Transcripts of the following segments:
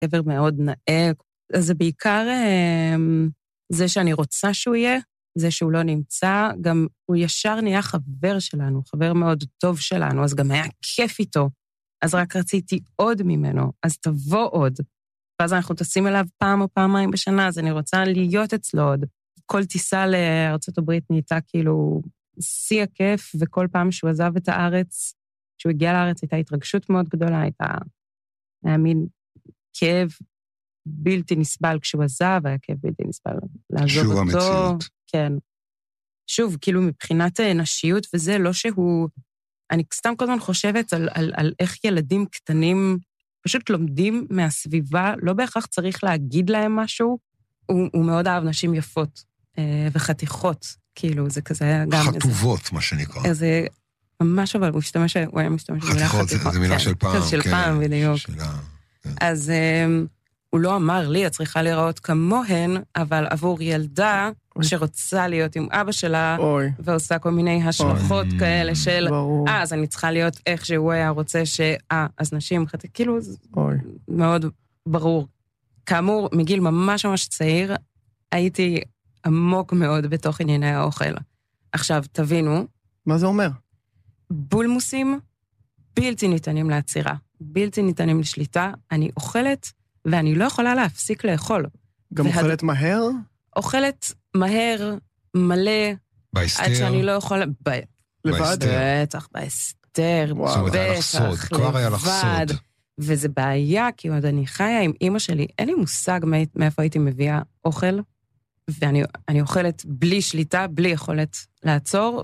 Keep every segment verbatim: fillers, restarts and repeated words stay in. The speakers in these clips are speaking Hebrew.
גבר מאוד נאה. אז זה בעיקר זה שאני רוצה שהוא יהיה, זה שהוא לא נמצא, גם הוא ישר נהיה חבר שלנו, חבר מאוד טוב שלנו, אז גם היה כיף איתו. אז רק רציתי עוד ממנו, אז תבוא עוד. ואז אנחנו טסים אליו פעם או פעמיים בשנה, אז אני רוצה להיות אצלו עוד. כל טיסה לארצות הברית נהייתה כאילו שיא הכיף, וכל פעם שהוא עזב את הארץ, כשהוא הגיע לארץ הייתה התרגשות מאוד גדולה, הייתה מין כאב בלתי נסבל כשהוא עזב, היה כאב בלתי נסבל לעזוב אותו. שוב המציאות. כן. שוב, כאילו מבחינת נשיות, וזה לא שהוא... אני סתם כל הזמן חושבת על, על, על איך ילדים קטנים פשוט לומדים מהסביבה, לא בהכרח צריך להגיד להם משהו, הוא, הוא מאוד אהב נשים יפות אה, וחתיכות, כאילו זה כזה גם... חטובות, איזה, מה שנקרא. איזה, ממש אבל הוא משתמש, הוא היה משתמש במילה חתיכות. חתיכות, זה מילה כן, של פעם. של כן, פעם, בדיוק. שלה, כן. אז אה, הוא לא אמר לי, את צריכה להיראות כמוהן, אבל עבור ילדה שרוצה להיות עם אבא שלה, אוי. ועושה כל מיני השלכות אוי. כאלה של, ברור. אה, אז אני צריכה להיות איך שהוא היה רוצה ש... אה, אז נשים, כאילו, אוי. מאוד ברור. כאמור, מגיל ממש ממש צעיר, הייתי עמוק מאוד בתוך ענייני האוכל. עכשיו, תבינו, מה זה אומר? בולמוסים בלתי ניתנים לעצירה, בלתי ניתנים לשליטה, אני אוכלת, ואני לא יכולה להפסיק לאכול. גם והד... אוכלת מהר? אוכלת מהר, מלא, בהסתר. עד שאני לא יכולה... ב... לבד? בטח, בהסתר, וואו. זאת אומרת, היה לך סוד, כבר היה לך סוד. וזה בעיה, כי עוד אני חיה עם אמא שלי, אין לי מושג מאיפה הייתי מביאה אוכל, ואני אני אוכלת בלי שליטה, בלי יכולת לעצור,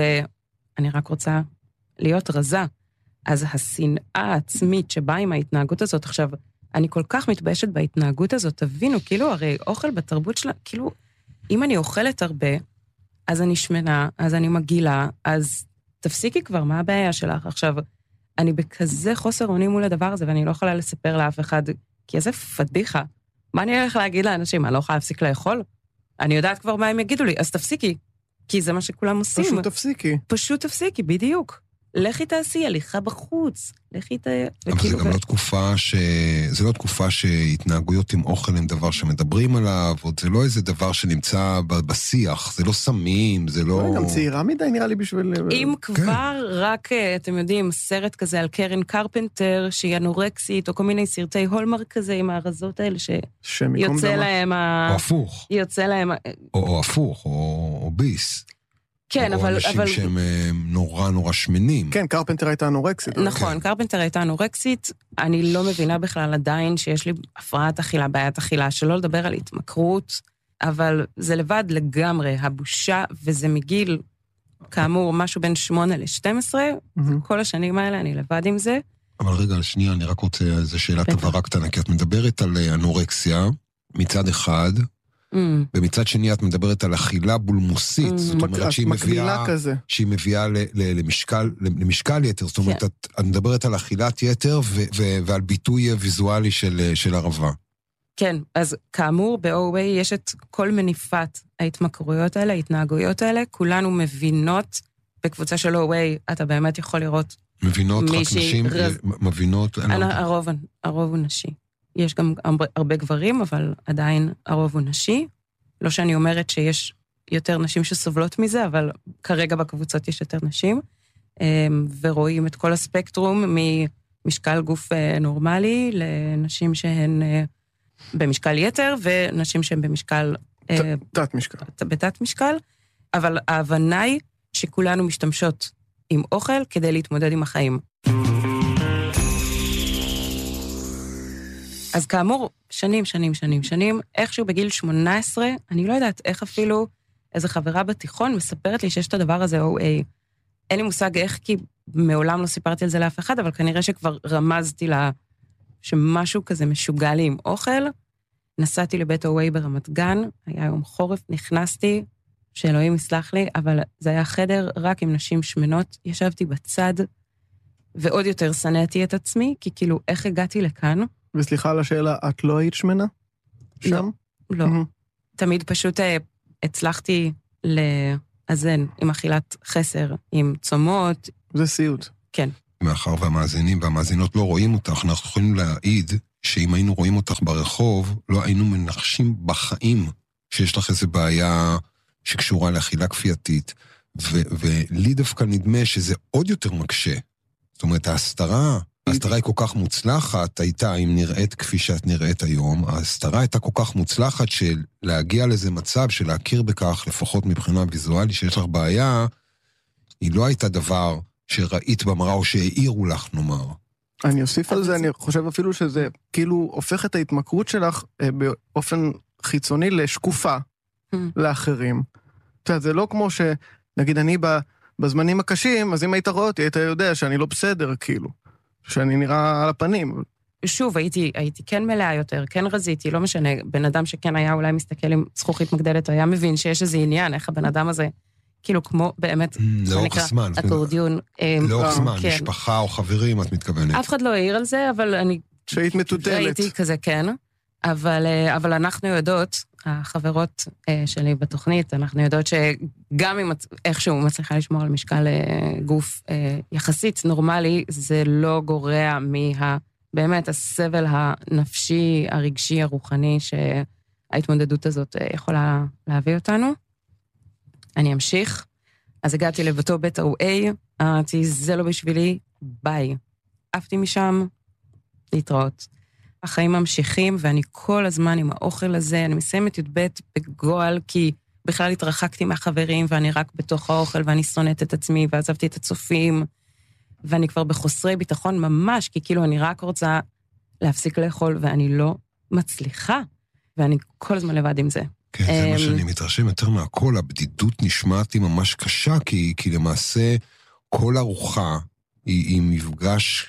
ואני רק רוצה להיות רזה. אז השנאה העצמית שבאה עם ההתנהגות הזאת, עכשיו, אני כל כך מתביישת בהתנהגות הזאת, תבינו, כאילו, הרי אוכל בתרבות שלה, כאילו, אם אני אוכלת הרבה, אז אני שמנה, אז אני מגילה, אז תפסיקי כבר, מה הבעיה שלך? עכשיו, אני בכזה חוסר אונים מול הדבר הזה, ואני לא יכולה לספר לאף אחד, כי איזה פדיחה. מה אני הולך להגיד לאנשים? אני לא יכולה להפסיק לאכול? אני יודעת כבר מה הם יגידו לי, אז תפסיקי, כי זה מה שכולם עושים. פשוט תפסיקי. פשוט תפסיקי, בדיוק. לכי תעשי, הליכה בחוץ. לכי ת... אבל זה גם לא תקופה ש... זה לא תקופה שהתנהגויות עם אוכל הם דבר שמדברים עליו, עוד זה לא איזה דבר שנמצא בשיח, זה לא סמים, זה לא... גם צעירה מדי נראה לי בשביל... אם כבר רק, אתם יודעים, סרט כזה על קרן קרפנטר, שהיא אנורקסית, או כל מיני סרטי הולמרק כזה עם הארזות האלה, שיוצא להם ה... או הפוך. יוצא להם... או הפוך, או ביס. כן, או אבל... אנשים אבל... שהם נורא נורא שמנים. כן, קרפנטר הייתה אנורקסית. נכון, כן. קרפנטר הייתה אנורקסית, אני לא מבינה בכלל עדיין שיש לי הפרעת אכילה, בעיית אכילה, שלא לדבר על התמכרות, אבל זה לבד לגמרי, הבושה, וזה מגיל, כאמור, משהו בין שמונה ל-שתים עשרה, כל השנים האלה אני לבד עם זה. אבל רגע, שנייה, אני רק רוצה איזו שאלת הבהרה קטנה, כי את מדברת על אנורקסיה, מצד אחד, ומצד שני את מדברת על אכילה בולמוסית, זאת אומרת שהיא מביאה, שהיא מביאה למשקל, למשקל יתר, זאת אומרת את מדברת על אכילת יתר ועל ביטוי ויזואלי של הרעבה. כן, אז כאמור ב-או ווי יש את כל מניפת ההתמכרויות האלה, ההתנהגויות האלה, כולנו מבינות בקבוצה של או ווי, אתה באמת יכול לראות מבינות, רק נשים מבינות? הרוב, הרוב הוא נשי. יש גם הרבה גברים, אבל עדיין הרוב הוא נשי. לא שאני אומרת שיש יותר נשים שסובלות מזה, אבל כרגע בקבוצות יש יותר נשים, ורואים את כל הספקטרום ממשקל גוף נורמלי, לנשים שהן במשקל יתר, ונשים שהן במשקל... תת משקל. בתת משקל, אבל ההבנה היא שכולנו משתמשות עם אוכל כדי להתמודד עם החיים. אז כאמור, שנים, שנים, שנים, שנים, איכשהו בגיל שמונה עשרה, אני לא יודעת איך אפילו איזו חברה בתיכון מספרת לי שיש את הדבר הזה, או איי. אין לי מושג איך, כי מעולם לא סיפרתי על זה לאף אחד, אבל כנראה שכבר רמזתי לה שמשהו כזה משוגע לי עם אוכל. נסעתי לבית או איי ברמת גן, היה יום חורף, נכנסתי, שאלוהים יסלח לי, אבל זה היה חדר רק עם נשים שמנות, ישבתי בצד, ועוד יותר שנאתי את עצמי, כי כאילו, איך הגעתי לכאן? וסליחה על השאלה, את לא היית שמנה? שם? לא, לא. Mm-hmm. תמיד פשוט הצלחתי לאזן עם אכילת חסר, עם צומות. זה סיוט. כן. מאחר והמאזינים והמאזינות לא רואים אותך, אנחנו יכולים להעיד שאם היינו רואים אותך ברחוב, לא היינו מנחשים בחיים שיש לך איזו בעיה שקשורה לאכילה כפייתית, ו- ולי דווקא נדמה שזה עוד יותר מקשה. זאת אומרת, ההסתרה, ההסתרה היא כל כך מוצלחת, הייתה, אם נראית כפי שאת נראית היום, ההסתרה הייתה כל כך מוצלחת של להגיע לזה מצב של להכיר בכך, לפחות מבחינה ויזואלית שיש לך בעיה, היא לא הייתה דבר שראית במראה או שהעירו לך, נאמר. אני אוסיף על זה, אני חושב אפילו שזה כאילו הופך את ההתמכרות שלך באופן חיצוני לשקופה לאחרים. אתה יודע, זה לא כמו שנגיד אני בזמנים הקשים, אז אם היית רואה אותי, היית יודע שאני לא בסדר, כאילו. שאני נראה על הפנים. שוב, הייתי, הייתי כן מלאה יותר, כן רזיתי, לא משנה, בן אדם שכן היה אולי מסתכל עם זכוכית מגדלת, היה מבין שיש איזה עניין, איך הבן אדם הזה, כאילו כמו באמת, לאורך זמן. אקורדיון. לאורך זמן, משפחה או חברים, את מתכוונת. אף אחד לא העיר על זה, אבל אני... שהיית מטוטלת. הייתי כזה, כן. אבל, אבל אנחנו יודעות, החברות שלי בתוכנית, אנחנו יודעות שגם אם איכשהו מצליחה לשמור על משקל גוף יחסית נורמלי, זה לא גורע מה, באמת, הסבל הנפשי, הרגשי, הרוחני, שההתמודדות הזאת יכולה להביא אותנו. אני אמשיך. אז הגעתי לבתו בית ארועי, אמרתי, זה לא בשבילי, ביי. עפתי משם, להתראות. החיים ממשיכים, ואני כל הזמן עם האוכל הזה, אני מסיימת י"ב בגועל, כי בכלל התרחקתי מהחברים, ואני רק בתוך האוכל, ואני שונאת את עצמי, ועזבתי את הצופים, ואני כבר בחוסרי ביטחון ממש, כי כאילו אני רק רוצה להפסיק לאכול, ואני לא מצליחה, ואני כל הזמן לבד עם זה. כן, זה מה שאני מתרשם יותר מהכל, הבדידות נשמעת לי ממש קשה, כי, כי למעשה כל ארוחה היא, היא מפגש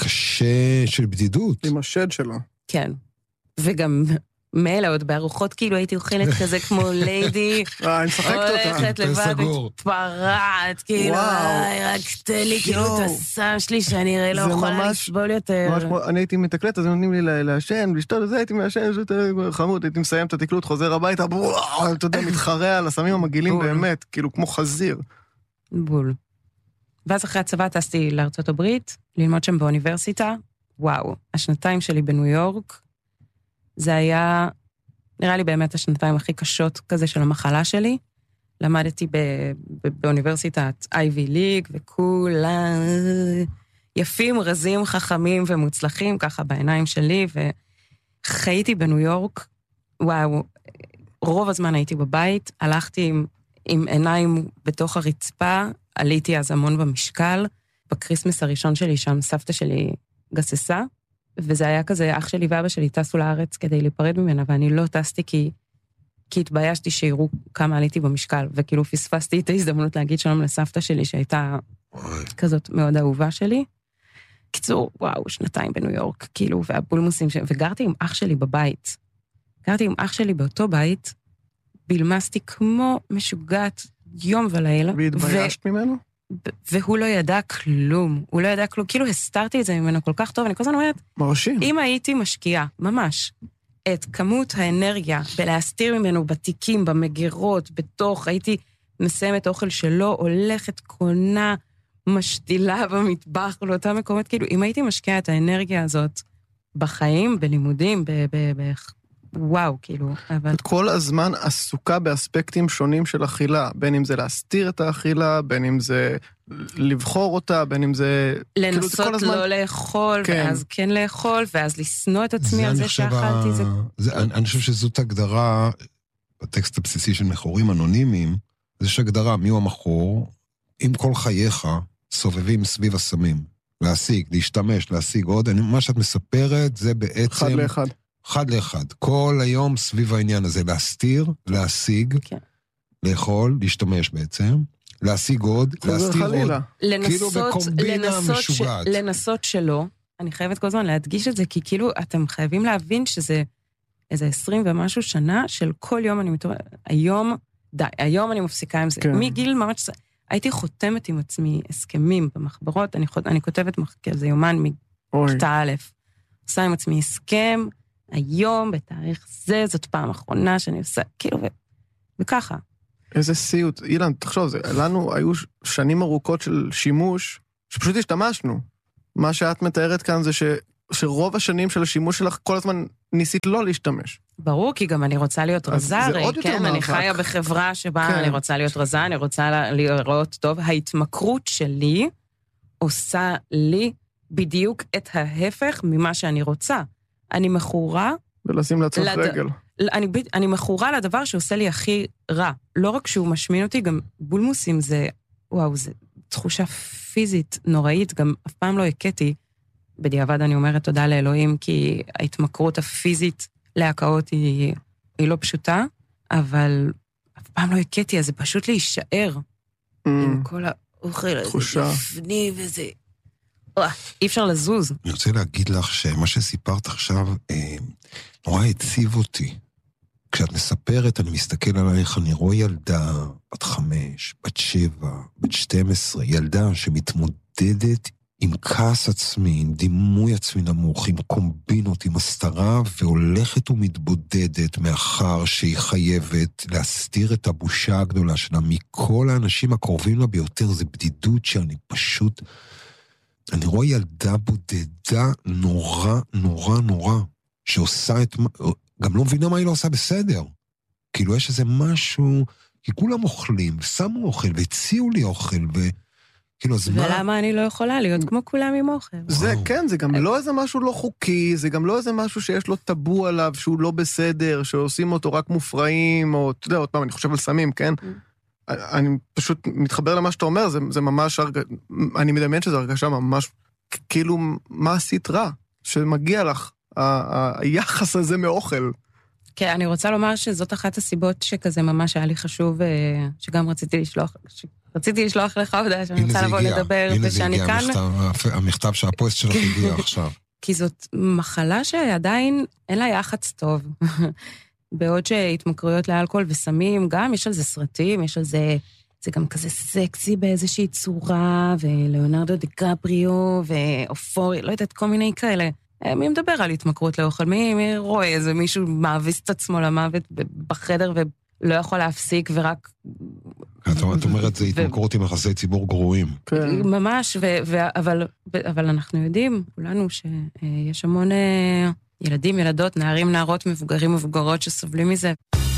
קשה של בדידות. עם השד שלו. כן. וגם מאלה עוד בארוחות, כאילו הייתי אוכלת כזה כמו ליידי. אה, אני משחקת אותה. הולכת לבד, מתפרעת, כאילו, רק תן לי כאילו את הסם שלי, שאני אראה לא יכולה לסבול יותר. אני הייתי מתקלט, אז נותנים לי לעשן, לשתות, אז הייתי מעשן, חמוד, הייתי מסיים את התקלות, חוזר הביתה, אתה יודע, מתחרע על הסמים המגעילים באמת, כאילו כמו חזיר. בול. ואז אחרי הצבא טסתי לארצות הברית, ללמוד שם באוניברסיטה. וואו, השנתיים שלי בניו יורק, זה היה, נראה לי באמת השנתיים הכי קשות כזה של המחלה שלי. למדתי באוניברסיטת אייבי ליג, וכולה יפים, רזים, חכמים ומוצלחים, ככה בעיניים שלי, וחייתי בניו יורק. וואו, רוב הזמן הייתי בבית, הלכתי עם, עם עיניים בתוך הרצפה, עליתי אז המון במשקל, בקריסמס הראשון שלי שם סבתא שלי גססה, וזה היה כזה, אח שלי ואבא שלי טסו לארץ כדי להיפרד ממנה, ואני לא טסתי כי, כי התביישתי שיראו כמה עליתי במשקל, וכאילו פספסתי את ההזדמנות להגיד שלום לסבתא שלי, שהייתה כזאת מאוד אהובה שלי. קיצור, וואו, שנתיים בניו יורק, כאילו, והבולמוסים, ש... וגרתי עם אח שלי בבית. גרתי עם אח שלי באותו בית, בלמסתי כמו משוגעת יום ולילה. והתביישת ו... ממנו? והוא לא ידע כלום, הוא לא ידע כלום, כאילו הסתרתי את זה ממנו כל כך טוב, אני כל הזמן אומרת, מרשים. אם הייתי משקיעה, ממש, את כמות האנרגיה בלהסתיר ממנו בתיקים, במגירות, בתוך, הייתי מסיימת אוכל שלו, הולכת קונה, משתילה במטבח, לאותה מקומות, כאילו, אם הייתי משקיעה את האנרגיה הזאת בחיים, בלימודים, ב... ב, ב וואו, כאילו, אבל... את כל הזמן עסוקה באספקטים שונים של אכילה, בין אם זה להסתיר את האכילה, בין אם זה לבחור אותה, בין אם זה... לנסות כאילו, הזמן... לא לאכול, כן. ואז כן לאכול, ואז לשנוא את עצמי על זה שאכלתי. ה... זה... זה, אני, אני חושב שזאת הגדרה, בטקסט הבסיסי של מכורים אנונימיים, זה שהגדרה, מי הוא המכור, עם כל חייך סובבים סביב הסמים. להשיג, להשתמש, להשיג עוד, אני, מה שאת מספרת זה בעצם... אחד לאחד. אחד לאחד. כל היום סביב העניין הזה, להסתיר, להשיג, כן. לאכול, להשתמש בעצם, להשיג עוד, להסתיר עוד, לנסות, כאילו בקומבינה לנסות משוגעת. ש, לנסות שלא, אני חייבת כל הזמן להדגיש את זה, כי כאילו אתם חייבים להבין שזה איזה עשרים ומשהו שנה, של כל יום אני מתעוררת, היום, די, היום אני מפסיקה עם זה. כן. מגיל ממש, הייתי חותמת עם עצמי הסכמים במחברות, אני, אני כותבת זה יומן מכיתה א', עושה עם עצמי הסכם, היום, בתאריך זה, זאת פעם אחרונה שאני עושה, כאילו, ו... וככה. איזה סיוט. אילן, תחשוב, זה, לנו היו שנים ארוכות של שימוש, שפשוט השתמשנו. מה שאת מתארת כאן זה שרוב השנים של השימוש שלך כל הזמן ניסית לא להשתמש. ברור, כי גם אני רוצה להיות רזה, הרי, כן, אני חיה בחברה שבה כן. אני רוצה להיות רזה, אני רוצה לראות טוב. ההתמכרות שלי עושה לי בדיוק את ההפך ממה שאני רוצה. אני מכורה... ולשים לעצמך לד... רגל. אני, אני מכורה לדבר שעושה לי הכי רע. לא רק שהוא משמין אותי, גם בולמוסים זה... וואו, זה תחושה פיזית נוראית, גם אף פעם לא הכיתי. בדיעבד אני אומרת תודה לאלוהים, כי ההתמכרות הפיזית להקאות היא, היא לא פשוטה, אבל אף פעם לא הכיתי, אז זה פשוט להישאר mm. עם כל האוכל הזה, לפני וזה... אי אפשר לזוז. אני רוצה להגיד לך שמה שסיפרת עכשיו אה, נורא הציב אותי. כשאת מספרת, אני מסתכל עלייך, אני רואה ילדה בת חמש, בת שבע, בת שתים עשרה, ילדה שמתמודדת עם כעס עצמי, עם דימוי עצמי נמוך, עם קומבינות, עם הסתרה, והולכת ומתבודדת מאחר שהיא חייבת להסתיר את הבושה הגדולה שלה מכל האנשים הקרובים לה ביותר. זה בדידות שאני פשוט... אני רואה ילדה בודדה נורא, נורא, נורא, שעושה את... גם לא מבינה מה היא לא עושה בסדר. כאילו יש איזה משהו... כי כולם אוכלים, שמו אוכל, והציעו לי אוכל, ו... כאילו, אז מה... ולמה אני לא יכולה להיות כמו כולם עם אוכל? זה, כן, זה גם לא איזה משהו לא חוקי, זה גם לא איזה משהו שיש לו טאבו עליו, שהוא לא בסדר, שעושים אותו רק מופרעים, או, אתה יודע, עוד פעם, אני חושב על סמים, כן? אני פשוט מתחבר למה שאתה אומר, זה, זה ממש, אני מדמיין שזו הרגשה ממש, כאילו, מה עשית רע? שמגיע לך, ה- היחס הזה מאוכל. כן, אני רוצה לומר שזאת אחת הסיבות שכזה ממש היה לי חשוב, שגם רציתי לשלוח, רציתי לשלוח לך הודעה שאני רוצה לבוא לדבר, ושאני כאן... הנה זה הגיע, המכתב שהפוסט שלך הגיע עכשיו. כי זאת מחלה שעדיין אין לה יחץ טוב. בעוד שהתמכרויות לאלכוהול וסמים, גם יש על זה סרטים, יש על זה, זה גם כזה סקסי באיזושהי צורה, ולאונרדו דיקפריו, ואופורי, לא יודעת, כל מיני כאלה. מי מדבר על התמכרות לאוכל? מי, מי רואה איזה מישהו מאביס את עצמו למוות בחדר ולא יכול להפסיק ורק... את אומרת, זה התמכרות עם יחסי ציבור גרועים. ממש, אבל אנחנו יודעים, כולנו, שיש המון ילדים, ילדות, נערים, נערות, מבוגרים, מבוגרות שסובלים מזה.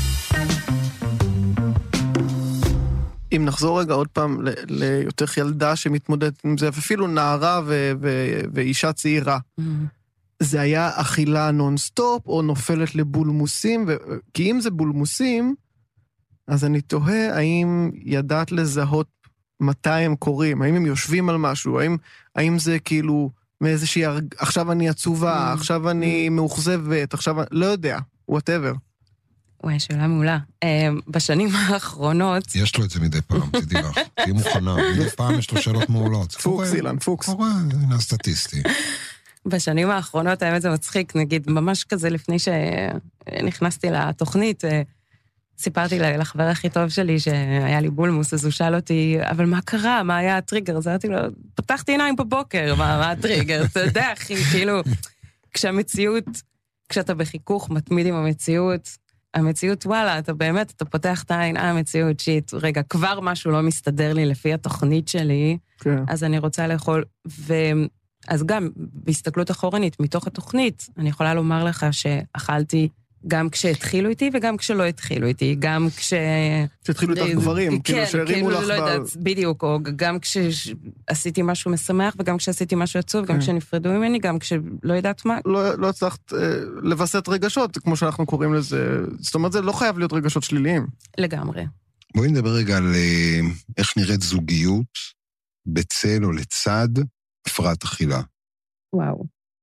אם נחזור רגע עוד פעם ליותר ילדה שמתמודדת עם זה, אפילו נערה ואישה צעירה. זה היה אכילה נונסטופ, או נופלת לבולמוסים, כי אם זה בולמוסים, אז אני תוהה האם ידעת לזהות מתי הם קוראים, האם הם יושבים על משהו, האם, האם זה כאילו מאיזושהי, עכשיו אני עצובה, עכשיו אני מאוכזבת, עכשיו, לא יודע, whatever. וואי, שאלה מעולה. בשנים האחרונות... יש לו את זה מדי פעם, תדעי לך. תהי מוכנה, מדי פעם יש לו שאלות מעולות. פוקס, אילן, פוקס. קורה, הנה הסטטיסטי. בשנים האחרונות, האמת זה מצחיק, נגיד, ממש כזה לפני שנכנסתי לתוכנית, סיפרתי לחבר הכי טוב שלי שהיה לי בולמוס, אז הוא שאל אותי, אבל מה קרה? מה היה הטריגר? אז אמרתי לו, פתחתי עיניים בבוקר, מה, מה הטריגר? אתה יודע, אחי, כאילו, כשהמציאות, כשאתה בחיכוך מתמיד עם המציאות, המציאות, וואלה, אתה באמת, אתה פותח את העין, אה, המציאות, שיט, רגע, כבר משהו לא מסתדר לי לפי התוכנית שלי, כן. אז אני רוצה לאכול, ו... אז גם בהסתכלות אחורנית, מתוך התוכנית, אני יכולה לומר לך שאכלתי גם כשהתחילו איתי וגם כשלא התחילו איתי, גם כש... כשהתחילו איתך גברים, כאילו שהרימו לך... כן, כאילו, לא יודעת, בדיוק, או גם כשעשיתי משהו משמח וגם כשעשיתי משהו עצוב, גם כשנפרדו ממני, גם כשלא יודעת מה. לא הצלחת לבסט רגשות, כמו שאנחנו קוראים לזה. זאת אומרת, זה לא חייב להיות רגשות שליליים. לגמרי. בואי נדבר רגע על איך נראית זוגיות בצל או לצד הפרעת אכילה. וואו.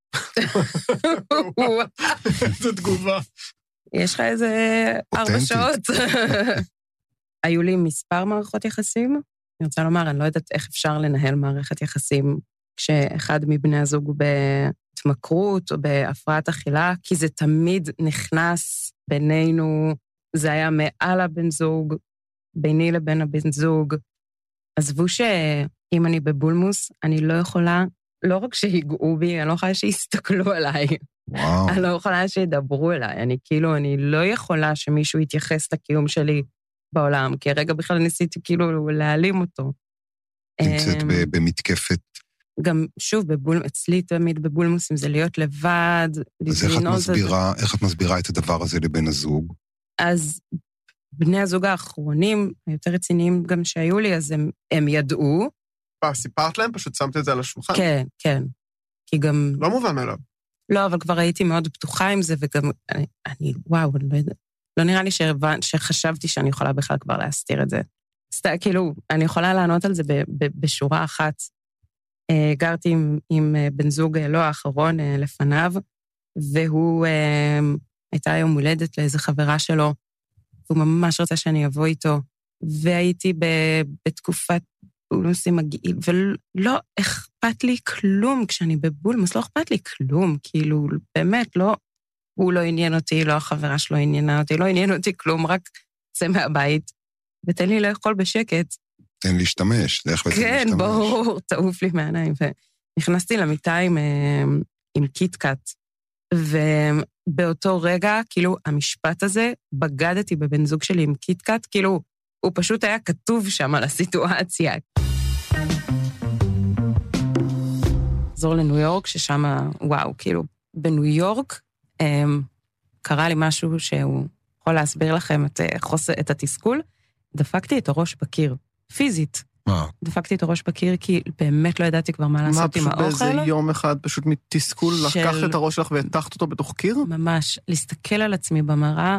זו תגובה. יש לך איזה ארבע שעות. היו לי מספר מערכות יחסים. אני רוצה לומר, אני לא יודעת איך אפשר לנהל מערכת יחסים כשאחד מבני הזוג הוא בהתמכרות או בהפרעת אכילה, כי זה תמיד נכנס בינינו, זה היה מעל הבן זוג, ביני לבין הבן זוג. עזבו שאם אני בבולמוס, אני לא יכולה, לא רק שיגעו בי, אני לא יכולה שיסתכלו עליי. וואו. אני לא יכולה שידברו אליי. אני כאילו, אני לא יכולה שמישהו יתייחס לקיום שלי בעולם, כי הרגע בכלל ניסיתי כאילו להעלים אותו. נמצאת במתקפת גם, שוב, בבול, אצלי תמיד בבולמוסים זה להיות לבד. אז איך את מסבירה, איך את מסבירה את הדבר הזה לבן הזוג? אז בני הזוג האחרונים, היותר רציניים גם שהיו לי, אז הם, הם ידעו. מה, סיפרת להם? פשוט שמת את זה על השולחן? כן, כן. כי גם... לא מובן מאליו. לא, אבל כבר הייתי מאוד פתוחה עם זה, וגם, אני, אני וואו, אני לא יודע, לא נראה לי שהבנ, שחשבתי שאני יכולה בכלל כבר להסתיר את זה. סתם, כאילו, אני יכולה לענות על זה ב, ב, בשורה אחת. Uh, גרתי עם, עם uh, בן זוג uh, לא האחרון uh, לפניו, והוא, uh, הייתה היום מולדת לאיזו חברה שלו, והוא ממש רצה שאני אבוא איתו, והייתי ב, בתקופת בולמוסים מגעיל, ולא אכפת לי כלום כשאני בבולמוס, לא אכפת לי כלום, כאילו, באמת, לא, הוא לא עניין אותי, לא החברה שלו עניינה אותי, לא עניין אותי כלום, רק צא מהבית, ותן לי לאכול בשקט. תן להשתמש, איך בעצם להשתמש. כן, ברור, תעוף לי מהעיניים. ונכנסתי למיטה עם, עם קיטקאט, ובאותו רגע, כאילו, המשפט הזה, בגדתי בבן זוג שלי עם קיטקאט, כאילו, הוא פשוט היה כתוב שם על הסיטואציה. זור לניו יורק, ששם, וואו, כאילו, בניו יורק, קרה לי משהו שהוא יכול להסביר לכם את, חוסר, את התסכול, דפקתי את הראש בקיר, פיזית. מה? דפקתי את הראש בקיר, כי באמת לא ידעתי כבר מה לעשות עם האוכל. מה, פשוט באיזה יום אחד, פשוט מתסכול, של... לקחת את הראש שלך והתחת אותו בתוך קיר? ממש, להסתכל על עצמי במראה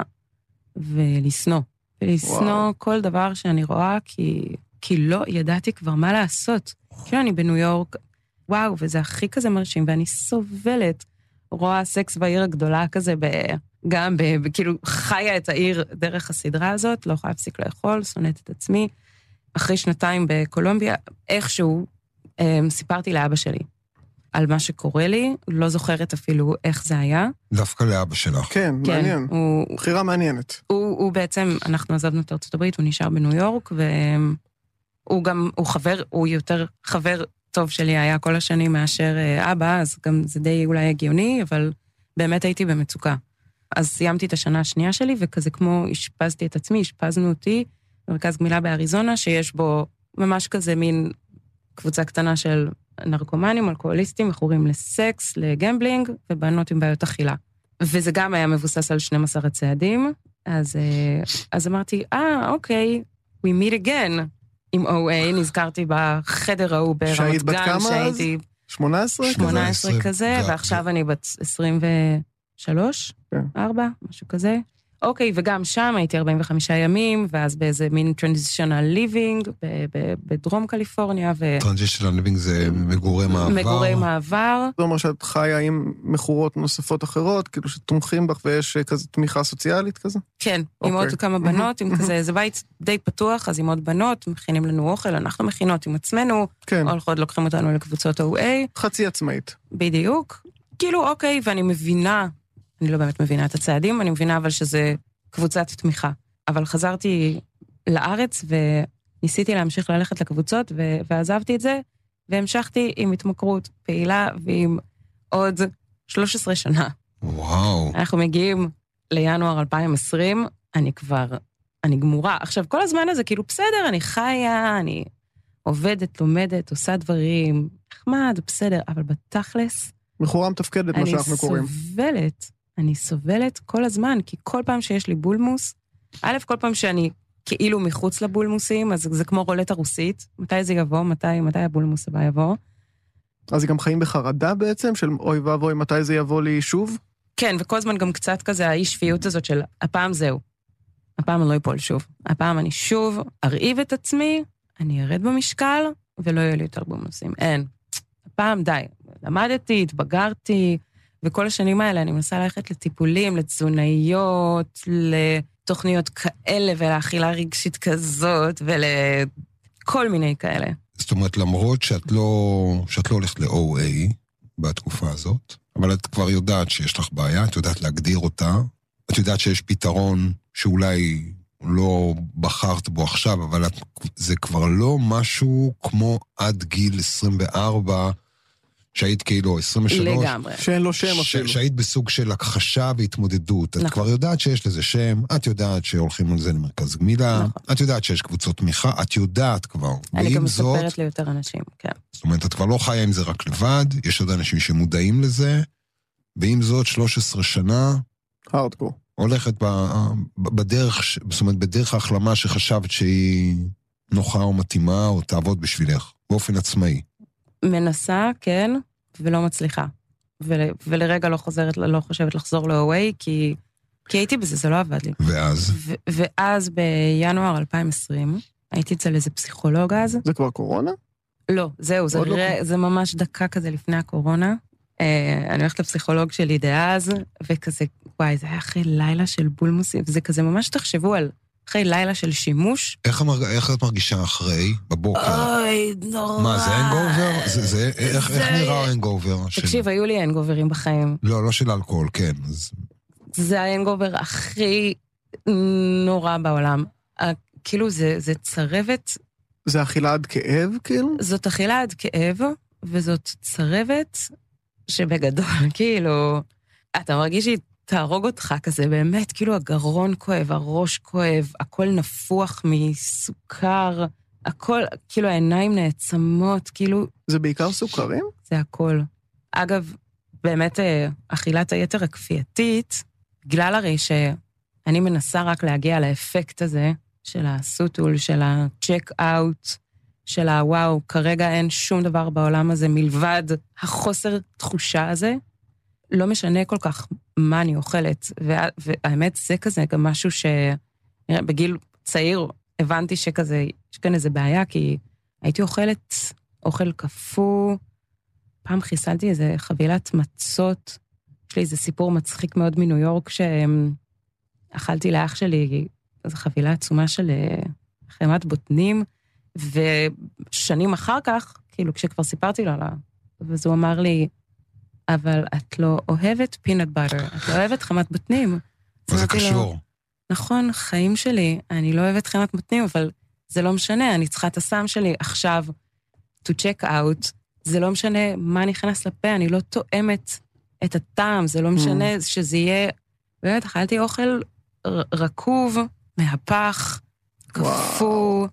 ולסנוע. ולסנוע כל דבר שאני רואה, כי, כי לא ידעתי כבר מה לעשות. כאילו אני בניו יורק, וואו, וזה הכי כזה מרשים, ואני סובלת, רואה סקס בעיר הגדולה כזה, ב, גם ב, ב, כאילו חיה את העיר דרך הסדרה הזאת, לא יכולה להפסיק לאכול, שונאת את עצמי. אחרי שנתיים בקולומביה, איכשהו אה, סיפרתי לאבא שלי על מה שקורה לי, לא זוכרת אפילו איך זה היה. דווקא לאבא שלך. כן, כן מעניין. הוא, בחירה מעניינת. הוא, הוא בעצם, אנחנו עזבנו את ארצות הברית, הוא נשאר בניו יורק, והוא גם, הוא חבר, הוא יותר חבר טוב שלי היה כל השנים מאשר אבא, אז גם זה די אולי הגיוני, אבל באמת הייתי במצוקה. אז סיימתי את השנה השנייה שלי, וכזה כמו השפזתי את עצמי, השפזנו אותי, מרכז גמילה באריזונה, שיש בו ממש כזה מין קבוצה קטנה של נרקומנים, אלכוהוליסטים, מכורים לסקס, לגמבלינג, ובנות עם בעיות אכילה. וזה גם היה מבוסס על שנים עשר הצעדים, אז, אז אמרתי, אה, אוקיי, we meet again עם או איי, נזכרתי בחדר ההוא ברמת גן, שהייתי... שמונה עשרה? שמונה עשרה כזה, ועכשיו אני בת עשרים ושלוש, ארבע, משהו כזה. אוקיי, וגם שם הייתי ארבעים וחמישה ימים, ואז באיזה מין transitional living, בדרום קליפורניה. transitional living זה מגורי מעבר. מגורי מעבר. זאת אומרת שאת חיה עם מכורות נוספות אחרות, כאילו שתומכים בך ויש כזה תמיכה סוציאלית כזה? כן, עם עוד כמה בנות, עם כזה, זה בית די פתוח, אז עם עוד בנות, מכינים לנו אוכל, אנחנו מכינות עם עצמנו, הולכות לוקחים אותנו לקבוצות או איי. חצי עצמאית. בדיוק. כאילו, אוקיי, ואני מבינה, אני לא באמת מבינה את הצעדים, אני מבינה אבל שזה קבוצת תמיכה. אבל חזרתי לארץ וניסיתי להמשיך ללכת לקבוצות, ו- ועזבתי את זה, והמשכתי עם התמכרות פעילה ועם עוד שלוש עשרה שנה. וואו. אנחנו מגיעים לינואר אלפיים ועשרים, אני כבר, אני גמורה. עכשיו, כל הזמן הזה, כאילו, בסדר, אני חיה, אני עובדת, לומדת, עושה דברים, נחמד, בסדר, אבל בתכלס... מכורה מתפקדת, מה שאנחנו קוראים. אני סובלת. אני סובלת כל הזמן, כי כל פעם שיש לי בולמוס, א', כל פעם שאני כאילו מחוץ לבולמוסים, אז זה כמו רולט הרוסית, מתי זה יבוא, מתי, מתי הבולמוס הבא יבוא. אז גם חיים בחרדה בעצם, של אוי ואבוי, מתי זה יבוא לי שוב? כן, וכל הזמן גם קצת כזה, האי שפיות הזאת של, הפעם זהו, הפעם אני לא אפול שוב, הפעם אני שוב ארעיב את עצמי, אני ארד במשקל, ולא יהיה לי יותר בולמוסים, אין. הפעם די, למדתי, התבגרתי, וכל השנים האלה אני מנסה ללכת לטיפולים, לתזונאיות, לתוכניות כאלה, ולאכילה רגשית כזאת, ולכל מיני כאלה. זאת אומרת, למרות שאת לא, שאת לא הולכת ל-או איי בתקופה הזאת, אבל את כבר יודעת שיש לך בעיה, את יודעת להגדיר אותה, את יודעת שיש פתרון שאולי לא בחרת בו עכשיו, אבל את, זה כבר לא משהו כמו עד גיל עשרים וארבע, שהיית כאילו עשרים ושלוש. לגמרי. שאין לו שם אפילו. שהיית בסוג של הכחשה והתמודדות. את כבר יודעת שיש לזה שם, את יודעת שהולכים על זה למרכז גמילה, את יודעת שיש קבוצות תמיכה, את יודעת כבר. אני גם מספרת ליותר אנשים, כן. זאת אומרת, את כבר לא חיה עם זה רק לבד, יש עוד אנשים שמודעים לזה, ועם זאת שלוש עשרה שנה, הארדקור. הולכת בדרך, זאת אומרת, בדרך ההחלמה שחשבת שהיא נוחה או מתאימה, או תעבוד בשבילך, באופן עצמאי. מנסה, כן, ולא מצליחה. ול, ולרגע לא חוזרת, לא חושבת לחזור ל-או איי, כי, כי הייתי בזה, זה לא עבד לי. ואז? ו, ואז בינואר אלפיים ועשרים, הייתי אצל איזה פסיכולוג אז. זה כבר קורונה? לא, זהו, זה, ר... לא... זה ממש דקה כזה לפני הקורונה. אה, אני הולכת לפסיכולוג שלי דאז, וכזה, וואי, זה היה אחרי לילה של בולמוסים, וזה כזה ממש תחשבו על אחרי לילה של שימוש. איך, המרג... איך את מרגישה אחרי, בבוקר? אוי, נורא. מה, זה הנגובר? זה, זה, איך, איך נראה הנגובר? תקשיב, של... היו לי הנגוברים בחיים. לא, לא של אלכוהול, כן. אז... זה ההנגובר הכי נורא בעולם. כאילו, זה, זה צרבת. זה אכילה עד כאב, כאילו? זאת אכילה עד כאב, וזאת צרבת שבגדול, כאילו, אתה מרגיש שהיא תהרוג אותך כזה, באמת, כאילו הגרון כואב, הראש כואב, הכל נפוח מסוכר, הכל, כאילו העיניים נעצמות, כאילו... זה בעיקר סוכרים? זה הכל. אגב, באמת, אכילת היתר הכפייתית, בגלל הרי שאני מנסה רק להגיע לאפקט הזה, של הסוטול, של הצ'ק אאוט, של הוואו, כרגע אין שום דבר בעולם הזה מלבד החוסר תחושה הזה, לא משנה כל כך מה אני אוכלת, והאמת זה כזה גם משהו שבגיל צעיר הבנתי שכזה, יש כאן איזה בעיה, כי הייתי אוכלת אוכל קפוא, פעם חיסלתי איזה חבילת מצות, יש לי איזה סיפור מצחיק מאוד מניו יורק, שאכלתי לאח שלי איזו חבילה עצומה של חמת בוטנים, ושנים אחר כך, כאילו כשכבר סיפרתי לו עליו, אז הוא אמר לי, אבל את לא אוהבת פינט באטר, את לא אוהבת חמת בוטנים. וזה קשור. לו, נכון, חיים שלי, אני לא אוהבת חמת בוטנים, אבל זה לא משנה, אני צריכה את הסם שלי עכשיו, to check out, זה לא משנה מה נכנס לפה, אני לא תואמת את הטעם, זה לא משנה שזה יהיה, באמת, אכלתי אוכל רקוב, מהפך, קפוא,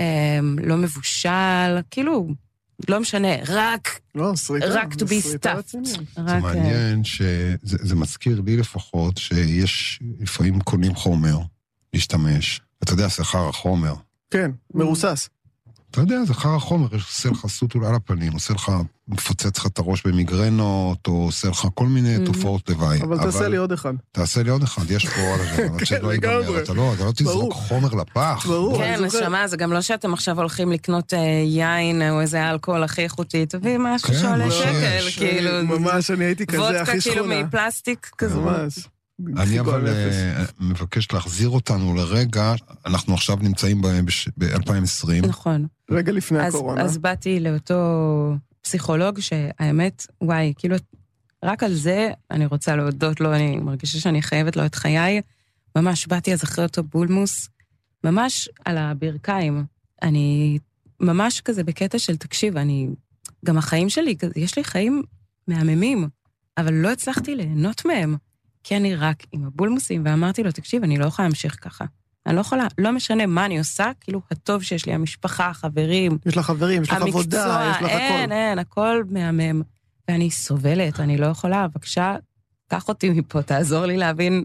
לא מבושל, כאילו, לא משנה, רק, רק to be stuffed. זה מעניין שזה מזכיר לי לפחות, שיש לפעמים קונים חומר, להשתמש, אתה יודע, זה חר החומר. כן, מרוסס. אתה יודע, זה חר החומר, עושה לך סוטול על הפנים, עושה לך, מפוצץ לך את הראש במיגרנות, או עושה לך כל מיני תופעות לוואי. אבל תעשה לי עוד אחד. תעשה לי עוד אחד, יש פה על זה, שלא ייגמר, אתה לא תזרוק חומר לפח. כן, נשמה, זה גם לא שאתם עכשיו הולכים לקנות יין, או איזה אלכוהול הכי איכותי, תביא משהו שעולה שקל, כאילו. ממש, אני הייתי כזה הכי שכונה. וודקה כאילו מפלסטיק כזה. ממש. אני אבל מבקש להחזיר אותנו לרגע, אנחנו עכשיו נמצאים ב-אלפיים ועשרים. נכון. רגע לפני הקורונה. אז באתי לאותו פסיכולוג שהאמת, וואי, כאילו, רק על זה אני רוצה להודות לו, אני מרגישה שאני חייבת לו את חיי, ממש באתי אז אחרי אותו בולמוס, ממש על הברכיים, אני ממש כזה בקטע של תקשיב, אני, גם החיים שלי, יש לי חיים מהממים, אבל לא הצלחתי ליהנות מהם, כי אני רק עם הבולמוסים, ואמרתי לו, תקשיב, אני לא יכולה להמשיך ככה. אני לא יכולה, לא משנה מה אני עושה, כאילו הטוב שיש לי, המשפחה, החברים. יש לך חברים, יש לך עבודה, יש לך הכל. אין, אין, הכל מהמם. ואני סובלת, אני לא יכולה, בבקשה, קח אותי מפה, תעזור לי להבין.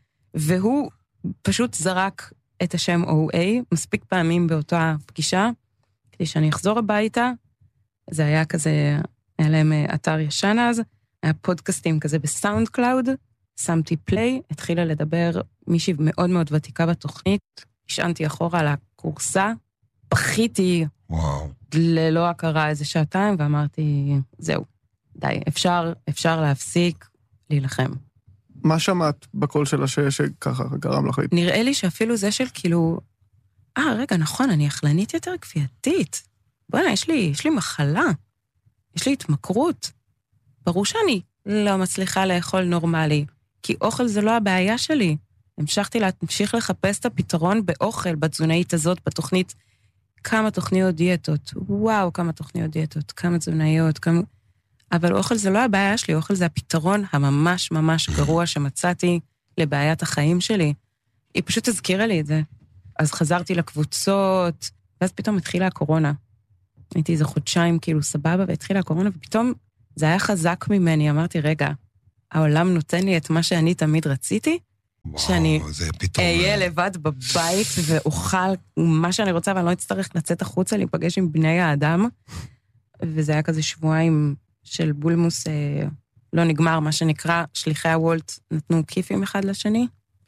והוא פשוט זרק את השם או איי, מספיק פעמים באותה פגישה, כדי שאני אחזור הביתה, זה היה כזה, היה להם אתר ישן אז, היה פודקאסטים כזה בסאונד קלאוד, שמתי פליי, התחילה לדבר מישהי מאוד מאוד ותיקה בתוכנית, השענתי אחורה על הקורסה, בכיתי וואו. ללא הכרה איזה שעתיים, ואמרתי, זהו, די, אפשר, אפשר להפסיק להילחם. מה שמעת בקול שלה שככה גרם לך? נראה לי שאפילו זה של כאילו, אה, רגע, נכון, אני אכלנית יותר כפייתית. בוא'נה, יש לי, יש לי מחלה, יש לי התמכרות. ברור שאני לא מצליחה לאכול נורמלי, כי אוכל זה לא הבעיה שלי. המשכתי להמשיך לחפש את הפתרון באוכל, בתזונאית הזאת, בתוכנית, כמה תוכניות דיאטות, וואו, כמה תוכניות דיאטות, כמה תזונאיות, כמה... אבל אוכל זה לא הבעיה שלי, אוכל זה הפתרון הממש ממש גרוע שמצאתי לבעיית החיים שלי. היא פשוט הזכירה לי את זה. אז חזרתי לקבוצות, ואז פתאום התחילה הקורונה. הייתי איזה חודשיים כאילו סבבה, והתחילה הקורונה, ופתאום זה היה חזק ממני. אמרתי, רגע, העולם נותן לי את מה שאני תמיד רציתי, וואו, שאני פתאום... אהיה לבד בבית ואוכל מה שאני רוצה, ואני לא אצטרך לצאת החוצה, להיפגש עם בני האדם. וזה היה כזה שבועיים של בולמוס אה, לא נגמר, מה שנקרא, שליחי הוולט נתנו כיפים אחד לשני.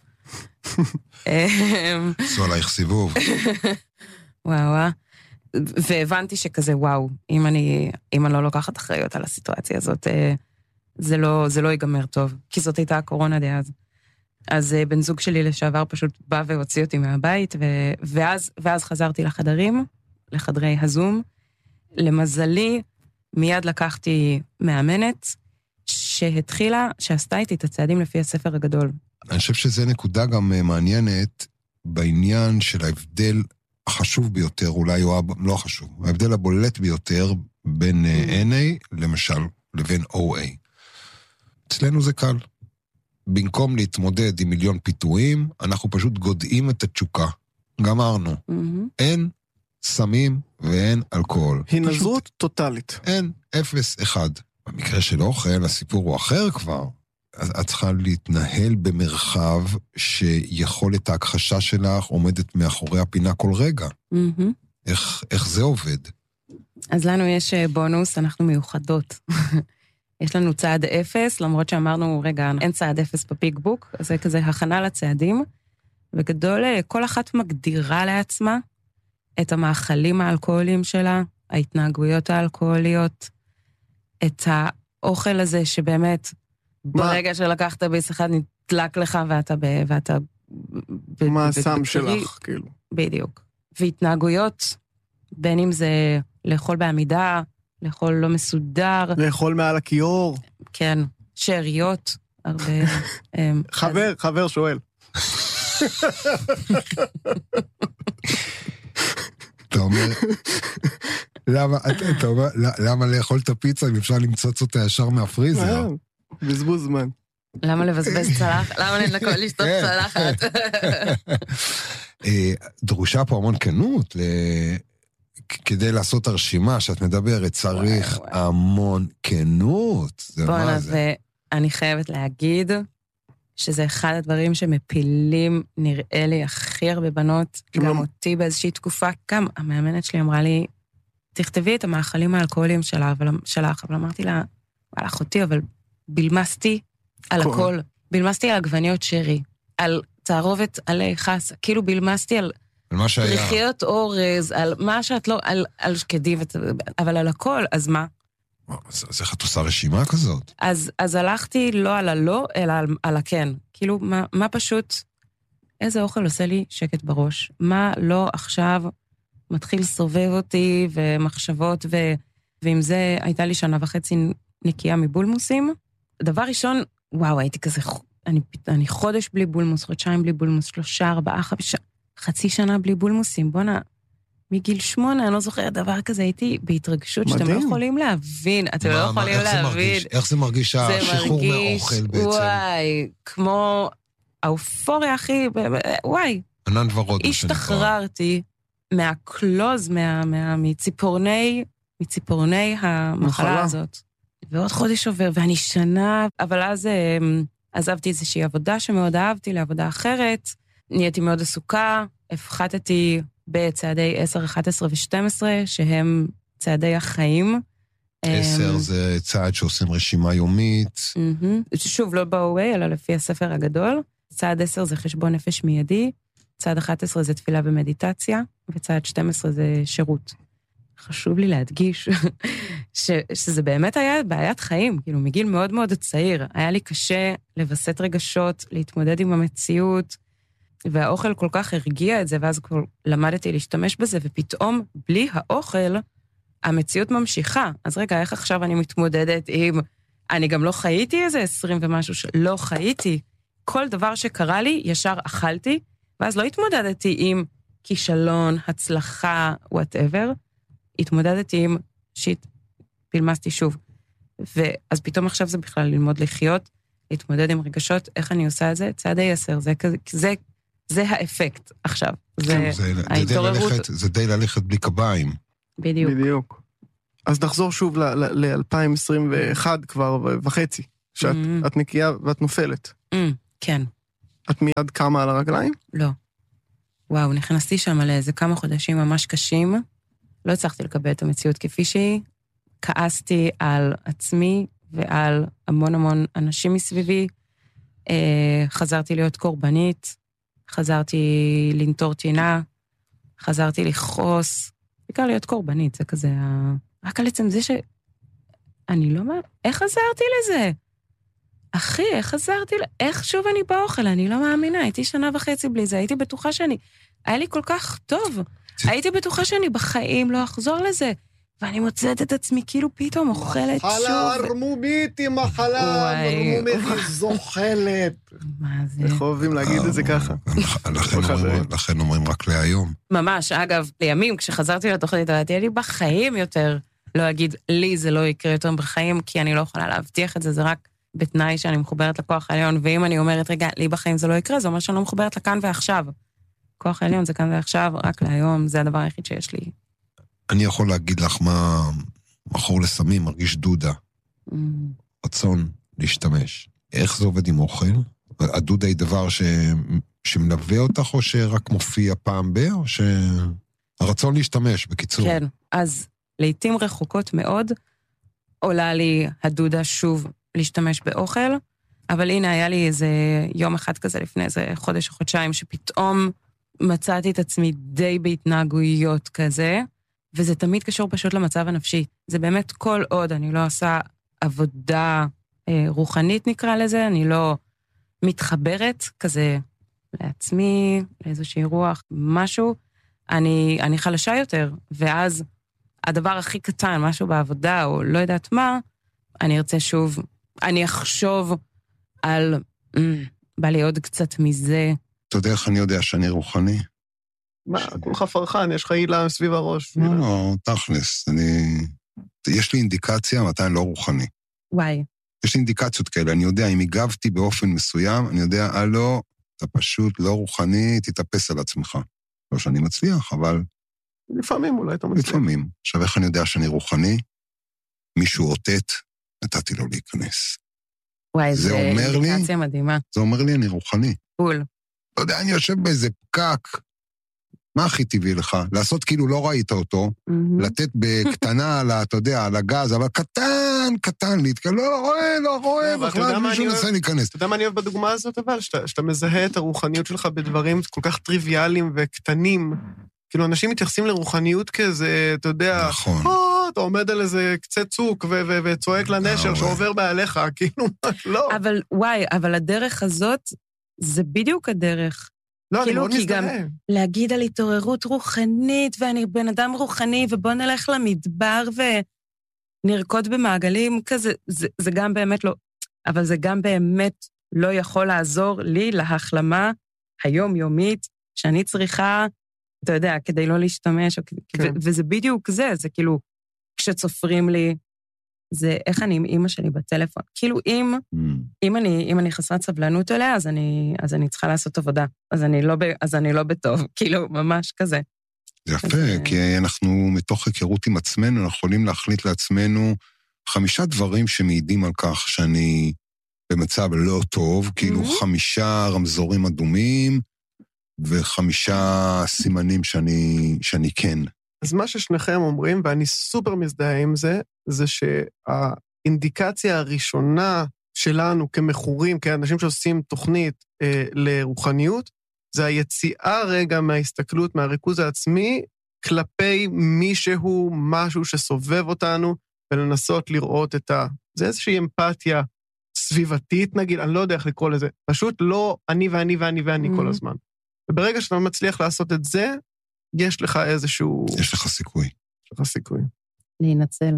עשו עלייך סיבוב. וואו, וואו. והבנתי שכזה, וואו, אם אני, אם אני לא לוקחת אחריות על הסיטואציה הזאת, זה לא, זה לא ייגמר טוב, כי זאת הייתה הקורונה דאז. אז בן זוג שלי לשעבר פשוט בא והוציא אותי מהבית, ו, ואז, ואז חזרתי לחדרים, לחדרי הזום. למזלי, מיד לקחתי מאמנת, שהתחילה, שעשתה איתי את הצעדים לפי הספר הגדול. אני חושב שזה נקודה גם מעניינת, בעניין של ההבדל החשוב ביותר, אולי או לא חשוב, ההבדל הבולט ביותר בין אן איי, למשל, לבין או איי. אצלנו זה קל. במקום להתמודד עם מיליון פיתויים, אנחנו פשוט גודעים את התשוקה. גמרנו. אין סמים ואין אלכוהול. הינזרות טוטלית. אין, אפס, אחד. במקרה של אוכל, הסיפור הוא אחר כבר. אז את צריכה להתנהל במרחב שיכולת ההכחשה שלך עומדת מאחורי הפינה כל רגע. Mm-hmm. איך, איך זה עובד? אז לנו יש בונוס, אנחנו מיוחדות. יש לנו צעד אפס, למרות שאמרנו, רגע, אין צעד אפס בפיק בוק, אז זה כזה הכנה לצעדים, וגדול, כל אחת מגדירה לעצמה את המאכלים האלכוהוליים שלה, ההתנהגויות האלכוהוליות, את האוכל הזה שבאמת, ברגע שלקחת ביס אחד, נתלק לך ואתה ב... ואתה מה הסם שלך, כאילו. בדיוק. והתנהגויות, בין אם זה לאכול בעמידה, לאכול לא מסודר. לאכול מעל הכיור. כן, שאריות, הרבה... חבר, חבר שואל. אתה אומר... למה, אתה אומר, למה לאכול את הפיצה אם אפשר למצוץ אותה ישר מהפריזר? בזבוז זמן. למה לבזבז צלחת? למה לנקול לשתות צלחת? דרושה פה המון כנות, כדי לעשות הרשימה שאת מדברת, צריך המון כנות. בוא'נה, ואני חייבת להגיד שזה אחד הדברים שמפילים, נראה לי, הכי הרבה בנות, גם אותי באיזושהי תקופה, גם המאמנת שלי אמרה לי, תכתבי את המאכלים האלכוהוליים שלך, אבל אמרתי לה, וואלה, אחותי, אבל בלמסתי על הכל. בלמסתי על עגבניות שרי, על תערובת עלי חס, כאילו בלמסתי על פריחיות אורז, על מה שאת לא, על שקדים, אבל על הכל, אז מה? אז איך את עושה רשימה כזאת? אז הלכתי לא על הלא, אלא על הכן. כאילו, מה פשוט, איזה אוכל עושה לי שקט בראש? מה לא עכשיו מתחיל סובב אותי ומחשבות, ועם זה הייתה לי שנה וחצי נקייה מבולמוסים. דבר ראשון, וואו, הייתי כזה, אני, אני חודש בלי בולמוס, חודשיים בלי בולמוס, שלושה, ארבעה, חמישה, חצי שנה בלי בולמוסים. בוא'נה, מגיל שמונה, אני לא זוכרת דבר כזה, הייתי בהתרגשות שאתם לא יכולים להבין, אתם לא יכולים להבין. איך זה מרגיש השחרור מהאוכל בעצם? וואי, כמו האופוריה הכי, וואי. ענן ורוד. השתחררתי מהקלוז, מציפורני, מציפורני המחלה הזאת. ועוד חודש עובר, ואני שנה, אבל אז עזבתי איזושהי עבודה שמאוד אהבתי, לעבודה אחרת, נהייתי מאוד עסוקה, הפחתתי בצעדי עשר, אחת עשרה ו-שתים עשרה, שהם צעדי החיים. עשר זה צעד שעושים רשימה יומית. שוב, לא ב-או איי, אלא לפי הספר הגדול. צעד עשר זה חשבון נפש מיידי, צעד אחת עשרה זה תפילה ומדיטציה, וצעד שתים עשרה זה שירות. חשוב לי להדגיש ש, שזה באמת היה בעיית חיים, כאילו מגיל מאוד מאוד צעיר. היה לי קשה לבסט רגשות, להתמודד עם המציאות, והאוכל כל כך הרגיע את זה, ואז כבר למדתי להשתמש בזה, ופתאום בלי האוכל, המציאות ממשיכה. אז רגע, איך עכשיו אני מתמודדת עם... אני גם לא חייתי איזה עשרים ומשהו שלא חייתי. כל דבר שקרה לי, ישר אכלתי, ואז לא התמודדתי עם כישלון, הצלחה, whatever, התמודדתי עם שיט, פילמסתי שוב. ואז פתאום עכשיו זה בכלל ללמוד לחיות, להתמודד עם רגשות, איך אני עושה את זה? צעדי עשר, זה, זה, זה האפקט עכשיו. זה, זה, ההתעוררות... זה, ללכת, זה די ללכת בלי קביים. בדיוק. בדיוק. אז נחזור שוב ל-אלפיים עשרים ואחת כבר וחצי, שאת mm-hmm. את נקייה ואת נופלת. Mm, כן. את מיד קמה על הרגליים? לא. וואו, נכנסתי שם על איזה כמה חודשים ממש קשים, לא הצלחתי לקבל את המציאות כפי שהיא, כעסתי על עצמי ועל המון המון אנשים מסביבי, אה, חזרתי להיות קורבנית, חזרתי לנטור תינה, חזרתי לכעוס, בעיקר להיות קורבנית, זה כזה, רק על עצם זה ש... אני לא מה... איך עזרתי לזה? אחי, איך עזרתי? איך שוב אני באוכל? אני לא מאמינה, הייתי שנה וחצי בלי זה, הייתי בטוחה שאני... היה לי כל כך טוב. הייתי בטוחה שאני בחיים לא אחזור לזה. ואני מוצאת את עצמי כאילו פתאום אוכלת שוב. מחלה ערמומית היא מחלה ערמומית היא זוחלת. מה זה? איך אוהבים להגיד את זה ככה? לכן אומרים רק להיום. ממש, אגב, לימים כשחזרתי לתוכנית, הייתי לי בחיים יותר לא אגיד, לי זה לא יקרה יותר בחיים, כי אני לא יכולה להבטיח את זה, זה רק בתנאי שאני מחוברת לכוח העליון, ואם אני אומרת, רגע, לי בחיים זה לא יקרה, זה אומר שאני לא מחוברת לכאן ועכשיו. כוח העליון זה כאן ועכשיו, רק להיום, זה הדבר היחיד שיש לי. אני יכול להגיד לך מה מכור לסמים, מרגיש דודה. Mm. רצון להשתמש. איך זה עובד עם אוכל? הדודה היא דבר ש... שמלווה אותך, או שרק מופיע פעם בה, או שהרצון להשתמש, בקיצור. כן, אז לעתים רחוקות מאוד, עולה לי הדודה שוב להשתמש באוכל, אבל הנה היה לי איזה יום אחד כזה לפני איזה חודש או חודשיים, שפתאום מצאתי את עצמי די בהתנהגויות כזה, וזה תמיד קשור פשוט למצב הנפשי. זה באמת כל עוד אני לא עושה עבודה אה, רוחנית נקרא לזה, אני לא מתחברת כזה לעצמי, לאיזושהי רוח, משהו, אני, אני חלשה יותר, ואז הדבר הכי קטן, משהו בעבודה, או לא יודעת מה, אני ארצה שוב, אני אחשוב על, בא לי עוד קצת מזה. אתה יודע איך אני יודע שאני רוחני? מה, כולך פרחן, יש לך הילה סביב הראש. לא, לא, תכלס, אני... יש לי אינדיקציה מתי אני לא רוחני. וואי. יש לי אינדיקציות כאלה, אני יודע, אם הגבתי באופן מסוים, אני יודע, הלו, אתה פשוט לא רוחני, תתאפס על עצמך. לא שאני מצליח, אבל... לפעמים אולי אתה מצליח. לפעמים. עכשיו, איך אני יודע שאני רוחני? מישהו אותת, נתתי לו להיכנס. וואי, זה אינדיקציה מדהימה. זה אומר לי, אני רוחני. בול. לא יודע, אני יושב באיזה פקק, מה הכי טבעי לך? לעשות כאילו לא ראית אותו, mm-hmm. לתת בקטנה על, אתה יודע, על הגז, אבל קטן, קטן, להתקל, לא, לא רואה, לא רואה, בכלל מישהו נסה להיכנס. אתה יודע מה אני אוהב בדוגמה הזאת, אבל? שאתה, שאתה מזהה את הרוחניות שלך בדברים כל כך טריוויאליים וקטנים, כאילו אנשים מתייחסים לרוחניות כזה, אתה יודע, נכון. או, אתה עומד על איזה קצה צוק ו- ו- וצועק לנשר שעובר בעליך, כאילו, לא. אבל וואי, אבל הדרך הזאת, זה בדיוק הדרך. לא, כאילו, אני מאוד כי מזדהה. גם להגיד על התעוררות רוחנית, ואני בן אדם רוחני, ובוא נלך למדבר ונרקוד במעגלים כזה, זה, זה גם באמת לא, אבל זה גם באמת לא יכול לעזור לי להחלמה היומיומית, שאני צריכה, אתה יודע, כדי לא להשתמש, כן. ו- וזה בדיוק זה, זה כאילו, כשצופרים לי, זה איך אני עם אמא שלי בטלפון. כאילו, אם, mm. אם אני, אם אני חסרת סבלנות אליה, אז אני, אז אני צריכה לעשות עבודה. אז אני לא, אז אני לא בטוב. כאילו, ממש כזה. זה יפה, אז... כי אנחנו, מתוך היכרות עם עצמנו, אנחנו יכולים להחליט לעצמנו חמישה דברים שמעידים על כך שאני במצב לא טוב, כאילו mm-hmm. חמישה רמזורים אדומים, וחמישה סימנים שאני, שאני כן. אז מה ששניכם אומרים, ואני סופר מזדהה עם זה, זה שהאינדיקציה הראשונה שלנו כמחורים, כאנשים שעושים תוכנית אה, לרוחניות, זה היציאה רגע מההסתכלות, מהריכוז העצמי, כלפי מישהו, משהו שסובב אותנו, ולנסות לראות את ה... זה איזושהי אמפתיה סביבתית, נגיד, אני לא יודע איך לקרוא לזה, פשוט לא אני ואני ואני ואני mm-hmm. כל הזמן. וברגע שאתה מצליח לעשות את זה, יש לך איזשהו... יש לך סיכוי. יש לך סיכוי. להינצל.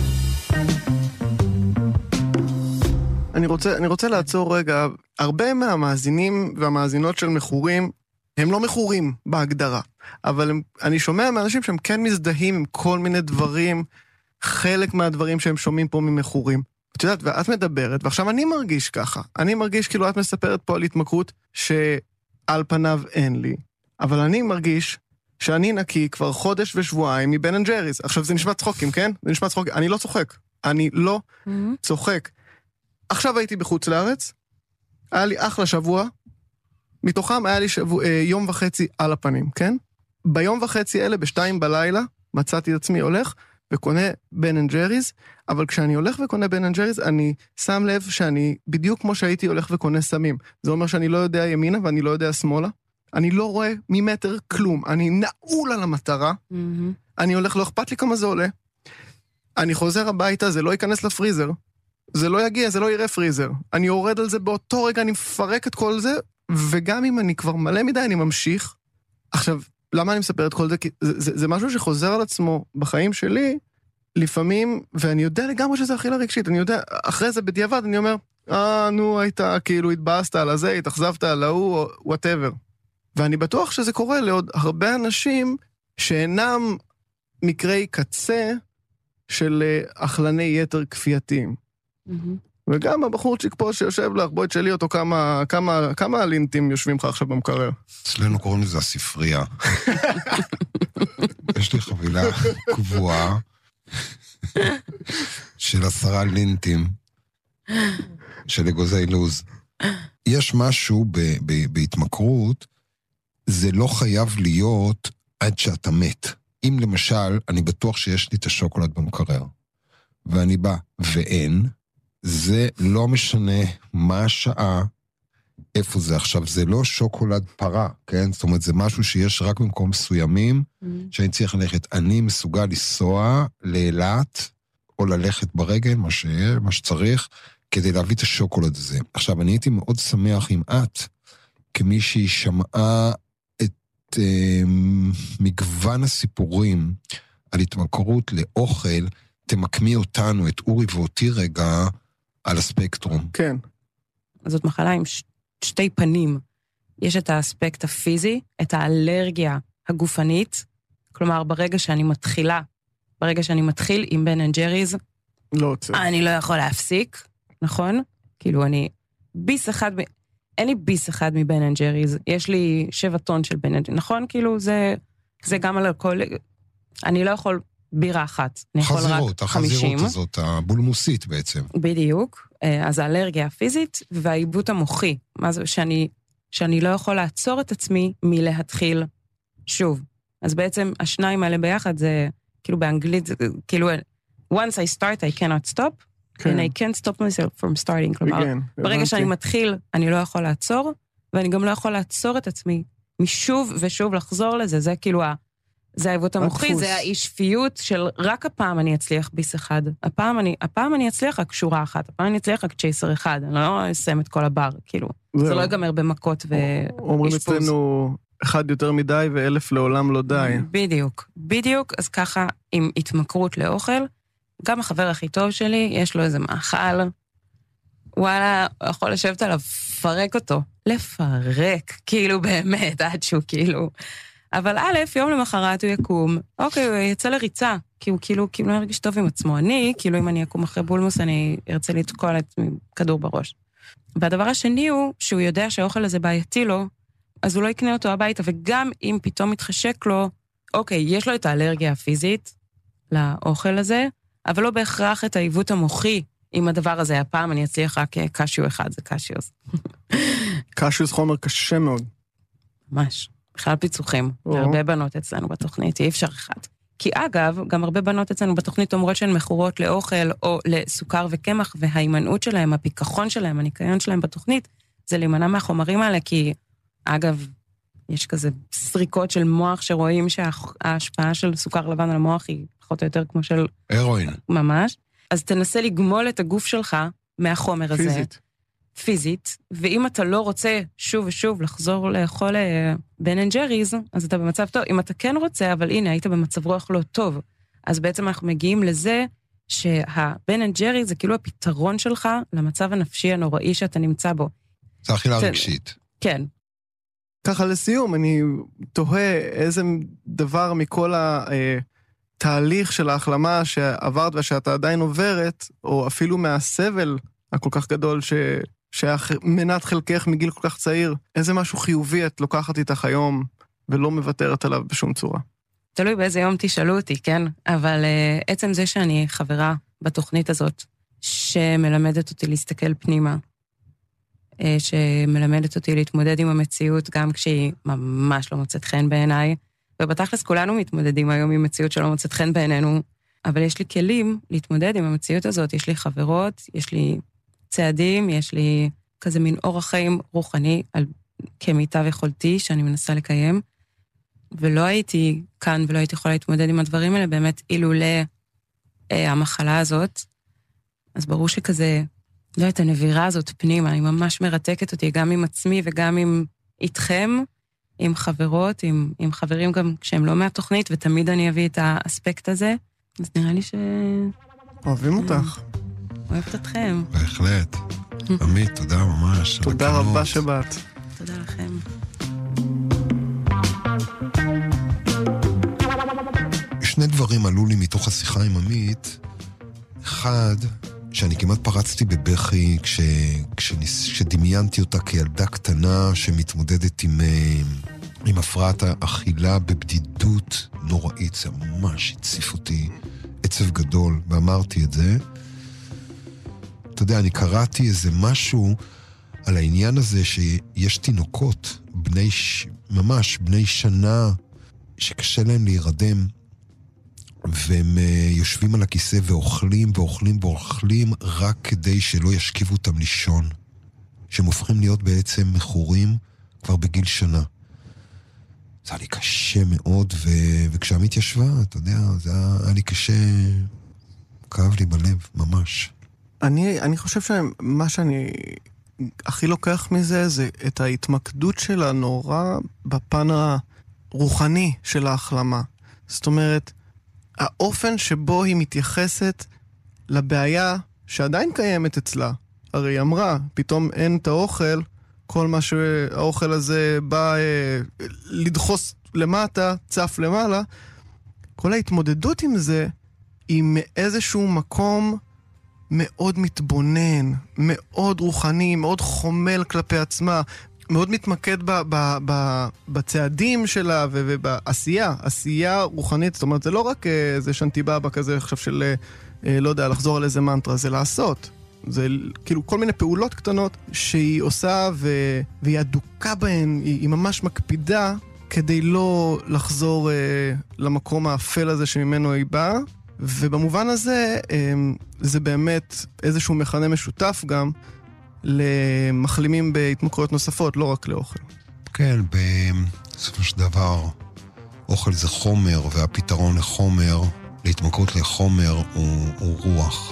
אני רוצה, אני רוצה לעצור רגע, הרבה מהמאזינים והמאזינות של מחורים, הם לא מחורים בהגדרה, אבל הם, אני שומע מאנשים שהם כן מזדהים עם כל מיני דברים, חלק מהדברים שהם שומעים פה ממחורים. את יודעת, ואת מדברת, ועכשיו אני מרגיש ככה. אני מרגיש כאילו את מספרת פה על התמכרות שעל פניו אין לי. אבל אני מרגיש שאני נקי כבר חודש ושבועיים מבן אנד ג'ריז. עכשיו זה נשמע צחוקים, כן? זה נשמע צחוקים. אני לא צוחק. אני לא mm-hmm. צוחק. עכשיו הייתי בחוץ לארץ, היה לי אחלה שבוע, מתוכם היה לי שבוע, יום וחצי על הפנים, כן? ביום וחצי אלה, בשתיים בלילה, מצאתי את עצמי הולך וקונה בן אנד ג'ריז, אבל כשאני הולך וקונה בן אנד ג'ריז, אני שם לב שאני בדיוק כמו שהייתי הולך וקונה סמים. זה אומר שאני לא יודע ימינה ואני לא יודע שמאלה. אני לא רואה ממטר כלום. אני נעול על המטרה. Mm-hmm. אני הולך, לא אכפת לי כמה זה עולה. אני חוזר הביתה, זה לא ייכנס לפריזר. זה לא יגיע, זה לא יראה פריזר. אני יורד על זה באותו רגע, אני מפרק את כל זה, וגם אם אני כבר מלא מדי, אני ממשיך. עכשיו, למה אני מספר את כל זה? כי זה, זה, זה משהו שחוזר על עצמו בחיים שלי, לפעמים, ואני יודע לגמרי שזה אכילה רגשית, אני יודע, אחרי זה בדיעבד, אני אומר, אה, נו, הייתה, כאילו, התבאסת על הזה, התאכזבת על ההוא, או whatever. ואני בטוח שזה קורה לעוד הרבה אנשים, שאינם מקרי קצה, של אכלני יתר כפייתיים. Mm-hmm. וגם הבחורצ'יק פה שיושב לך, בואי תשאלי אותו כמה, כמה, כמה לינטים יושבים לך עכשיו במקרר. אצלנו קוראים לזה הספרייה. יש לי חבילה קבועה של עשרה לינטים של אגוזי לוז. יש משהו ב, ב, בהתמכרות, זה לא חייב להיות עד שאתה מת. אם למשל, אני בטוח שיש לי את השוקולד במקרר, ואני בא ואין, זה לא משנה מה השעה, איפה זה עכשיו, זה לא שוקולד פרה, כן? זאת אומרת, זה משהו שיש רק במקום מסוימים, mm-hmm. שאני צריך ללכת. אני מסוגל לנסוע לאילת, או ללכת ברגל, מה, ש... מה שצריך, כדי להביא את השוקולד הזה. עכשיו, אני הייתי מאוד שמח אם את, כמי שהיא שמעה את אה, מגוון הסיפורים על התמכרות לאוכל, תמקמי אותנו, את אורי ואותי רגע, על הספקטרום. כן. זאת מחלה עם ש... שתי פנים. יש את האספקט הפיזי, את האלרגיה הגופנית, כלומר, ברגע שאני מתחילה, ברגע שאני מתחיל עם בן אנד ג'ריז, לא רוצה. אני לא יכול להפסיק, נכון? כאילו, אני ביס אחד, אין לי ביס אחד מבן אנד ג'ריז, יש לי שבע טון של בן אנד ג'ריז, נכון? כאילו, זה, זה גם על הכל, אני לא יכול בירה אחת, אני יכול חזירות, רק חמישים. החזירות הזאת, הבולמוסית בעצם. בדיוק, אז האלרגיה הפיזית והעיבוד המוחי, מה זה שאני, שאני לא יכול לעצור את עצמי מלהתחיל שוב. אז בעצם השניים האלה ביחד זה, כאילו באנגלית, זה, כאילו, once I start, I cannot stop, כן. and I can't stop myself from starting, כלומר, כן, ברגע הבנתי. שאני מתחיל, אני לא יכול לעצור, ואני גם לא יכול לעצור את עצמי, משוב ושוב לחזור לזה, זה כאילו ה... זה העיוות המוחי, זה האי-שפיות של רק הפעם אני אצליח ביס אחד. הפעם אני, הפעם אני אצליח רק שורה אחת, הפעם אני אצליח רק צ'ייסר אחד, אני לא אסיים את כל הבר, כאילו. זה לא ייגמר במכות ואשפוז. אומרים אצלנו אחד יותר מדי ואלף לעולם לא די. בדיוק, בדיוק, אז ככה עם התמכרות לאוכל, גם החבר הכי טוב שלי, יש לו איזה מאכל, וואלה, יכול לשבת עליו, פרק אותו. לפרק, כאילו באמת, עד שהוא כאילו... אבל א', יום למחרת הוא יקום, אוקיי, הוא יצא לריצה, כי הוא כאילו, כאילו לא ירגיש טוב עם עצמו. אני, כאילו אם אני יקום אחרי בולמוס, אני ארצה לתקול את כדור בראש. והדבר השני הוא, שהוא יודע שהאוכל הזה בעייתי לו, אז הוא לא יקנה אותו הביתה, וגם אם פתאום מתחשק לו, אוקיי, יש לו את האלרגיה הפיזית לאוכל הזה, אבל לא בהכרח את העיוות המוחי עם הדבר הזה. הפעם אני אצליח רק קשיו אחד, זה קשיוס. קשיוס חומר קשה מאוד. ממש. בכלל פיצוחים, הרבה בנות אצלנו בתוכנית, אי אפשר אחד. כי אגב, גם הרבה בנות אצלנו בתוכנית אומרות שהן מכורות לאוכל או לסוכר וקמח, וההימנעות שלהם, הפיקחון שלהם, הניקיון שלהם בתוכנית, זה להימנע מהחומרים האלה, כי אגב, יש כזה סריקות של מוח שרואים שההשפעה של סוכר לבן על המוח היא פחות או יותר כמו של... הרואין. ממש. אז תנסה לגמול את הגוף שלך מהחומר הזה. פיזית. פיזית, ואם אתה לא רוצה שוב ושוב לחזור לאכול בן אנד ג'ריז, אז אתה במצב טוב. אם אתה כן רוצה, אבל הנה, היית במצב רוח לא טוב, אז בעצם אנחנו מגיעים לזה שהבן אנד ג'ריז זה כאילו הפתרון שלך למצב הנפשי הנוראי שאתה נמצא בו. זה אכילה רגשית. כן. ככה לסיום, אני תוהה איזה דבר מכל התהליך של ההחלמה שעברת ושאתה עדיין עוברת, או אפילו מהסבל הכל כך גדול ש... שהיה מנת חלקך מגיל כל כך צעיר, איזה משהו חיובי את לוקחת איתך היום, ולא מוותרת עליו בשום צורה? תלוי באיזה יום תשאלו אותי, כן? אבל uh, עצם זה שאני חברה בתוכנית הזאת, שמלמדת אותי להסתכל פנימה, uh, שמלמדת אותי להתמודד עם המציאות, גם כשהיא ממש לא מוצאת חן בעיניי, ובתכלס כולנו מתמודדים היום עם מציאות שלא מוצאת חן בעינינו, אבל יש לי כלים להתמודד עם המציאות הזאת, יש לי חברות, יש לי צעדים, יש לי כזה מין אורח חיים רוחני על כמיטב יכולתי שאני מנסה לקיים, ולא הייתי כאן ולא הייתי יכולה להתמודד עם הדברים האלה, באמת אילולא אה, המחלה הזאת. אז ברור שכזה, לא יודעת, הנבירה הזאת פנימה, היא ממש מרתקת אותי, גם עם עצמי וגם עם איתכם, עם חברות, עם, עם חברים גם כשהם לא מהתוכנית, ותמיד אני אביא את האספקט הזה. אז נראה לי ש... אוהבים אותך. אוהבת אתכם. בהחלט. עמית, תודה ממש. תודה רבה שבאת. תודה לכם. שני דברים עלו לי מתוך השיחה עם עמית. אחד, שאני כמעט פרצתי בבכי כש, כשניס, כשדמיינתי אותה כילדה קטנה שמתמודדת עם, עם הפרעת האכילה בבדידות נוראית. זה ממש הציף אותי עצב גדול, ואמרתי את זה. אתה יודע, אני קראתי איזה משהו על העניין הזה שיש תינוקות, בני, ממש בני שנה, שקשה להם להירדם, והם יושבים על הכיסא ואוכלים ואוכלים ואוכלים רק כדי שלא ישכיבו אותם לישון. שהם הופכים להיות בעצם מכורים כבר בגיל שנה. זה היה לי קשה מאוד, ו... וכשעמית ישבה, אתה יודע, זה היה לי קשה, כאב לי בלב, ממש. אני, אני חושב שמה שאני הכי לוקח מזה, זה את ההתמקדות שלה נורא בפן הרוחני של ההחלמה. זאת אומרת, האופן שבו היא מתייחסת לבעיה שעדיין קיימת אצלה. הרי היא אמרה, פתאום אין את האוכל, כל מה שהאוכל הזה בא אה, לדחוס למטה, צף למעלה. כל ההתמודדות עם זה היא מאיזשהו מקום מאוד מתבונן, מאוד רוחני, מאוד חומל כלפי עצמה, מאוד מתמקד ב, ב, ב, בצעדים שלה ובעשייה, עשייה רוחנית. זאת אומרת, זה לא רק איזה שנטיבאבא כזה עכשיו של, לא יודע, לחזור על איזה מנטרה, זה לעשות. זה כאילו כל מיני פעולות קטנות שהיא עושה ו... והיא אדוקה בהן, היא, היא ממש מקפידה כדי לא לחזור אה, למקום האפל הזה שממנו היא באה. ובמובן הזה, אה, זה באמת איזשהו מכנה משותף גם למחלימים בהתמכרויות נוספות, לא רק לאוכל. כן, בסופו של דבר, אוכל זה חומר, והפתרון לחומר, להתמכרות לחומר, הוא, הוא רוח.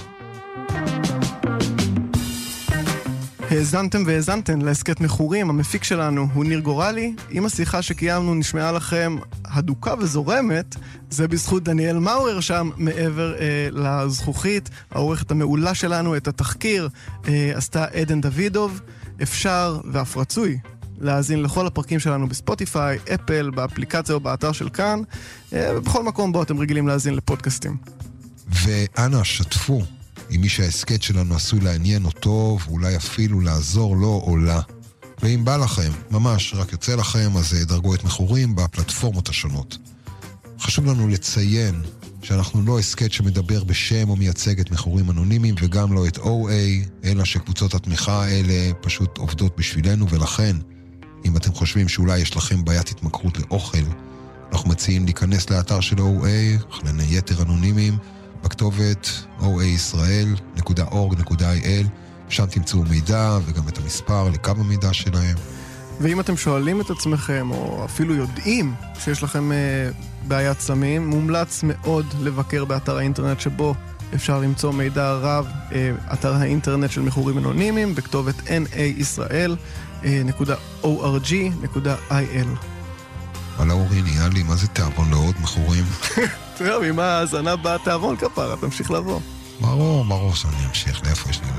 האזנתם והאזנתן להסקט מכורים, המפיק שלנו הוא ניר גורלי. אם השיחה שקיימנו נשמעה לכם הדוקה וזורמת, זה בזכות דניאל מאואר שם מעבר אה, לזכוכית. העורכת המעולה שלנו, את התחקיר, אה, עשתה עדן דוידוב. אפשר ואף רצוי להאזין לכל הפרקים שלנו בספוטיפיי, אפל, באפליקציה או באתר של כאן, אה, ובכל מקום בו אתם רגילים להאזין לפודקאסטים. ואנא, שתפו. עם מי שההסקט שלנו עשוי לעניין אותו, ואולי אפילו לעזור לו או לה. ואם בא לכם, ממש רק יוצא לכם, אז דרגו את מכורים בפלטפורמות השונות. חשוב לנו לציין שאנחנו לא הסקט שמדבר בשם או מייצג את מכורים אנונימיים, וגם לא את או איי, אלא שקבוצות התמיכה האלה פשוט עובדות בשבילנו, ולכן, אם אתם חושבים שאולי יש לכם בעיית התמכרות לאוכל, אנחנו מציעים להיכנס לאתר של או איי, חלני יתר אנונימיים, בכתובת או איי ישראל נקודה אורג נקודה איי אל, שם תמצאו מידע וגם את המספר לקו המידע שלהם. ואם אתם שואלים את עצמכם, או אפילו יודעים שיש לכם אה, בעיית סמים, מומלץ מאוד לבקר באתר האינטרנט שבו אפשר למצוא מידע רב, אה, אתר האינטרנט של מכורים אנונימיים, בכתובת אן איי ישראל נקודה או אר ג'י נקודה איי אל. וואלה אורי, נהיה לי, מה זה תיאבון לעוד מכורים? טוב, אם ההאזנה באה תיאבון כפרה, תמשיך לבוא. ברור, ברור שאני אמשיך, לאיפה יש לי